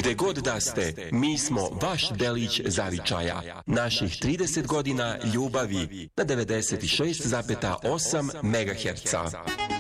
Gde god da ste, mi smo vaš delić zavičaja. Naših 30 godina ljubavi na 96,8 MHz.